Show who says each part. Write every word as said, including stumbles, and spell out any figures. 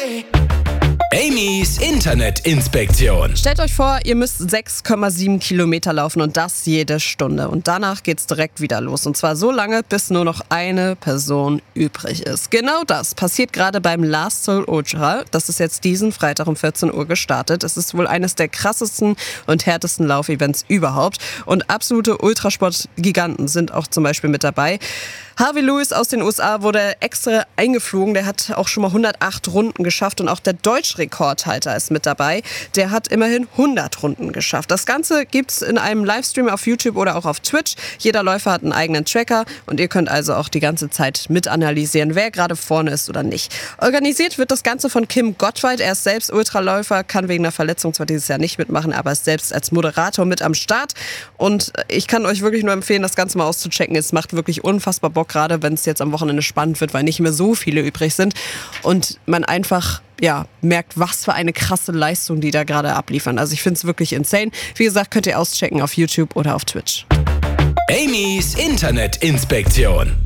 Speaker 1: Amy's Internetinspektion.
Speaker 2: Stellt euch vor, ihr müsst sechs Komma sieben Kilometer laufen und das jede Stunde. Und danach geht's direkt wieder los. Und zwar so lange, bis nur noch eine Person übrig ist. Genau das passiert gerade beim Last Seoul Ultra. Das ist jetzt diesen Freitag um vierzehn Uhr gestartet. Es ist wohl eines der krassesten und härtesten Laufevents überhaupt. Und absolute Ultrasport-Giganten sind auch zum Beispiel mit dabei. Harvey Lewis aus den U S A wurde extra eingeflogen. Der hat auch schon mal hundertacht Runden geschafft und auch der Deutschrekordhalter ist mit dabei. Der hat immerhin hundert Runden geschafft. Das Ganze gibt's in einem Livestream auf YouTube oder auch auf Twitch. Jeder Läufer hat einen eigenen Tracker und ihr könnt also auch die ganze Zeit mit analysieren, wer gerade vorne ist oder nicht. Organisiert wird das Ganze von Kim Gottwald. Er ist selbst Ultraläufer, kann wegen einer Verletzung zwar dieses Jahr nicht mitmachen, aber ist selbst als Moderator mit am Start. Und ich kann euch wirklich nur empfehlen, das Ganze mal auszuchecken. Es macht wirklich unfassbar Bock, gerade wenn es jetzt am Wochenende spannend wird, weil nicht mehr so viele übrig sind und man einfach ja, merkt, was für eine krasse Leistung die da gerade abliefern. Also ich finde es wirklich insane. Wie gesagt, könnt ihr auschecken auf YouTube oder auf Twitch.
Speaker 1: Amy's Internetinspektion.